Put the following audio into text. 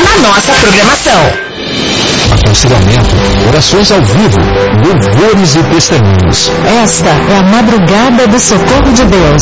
na nossa programação. Aconselhamento, orações ao vivo, louvores e testemunhos. Esta é a madrugada do socorro de Deus.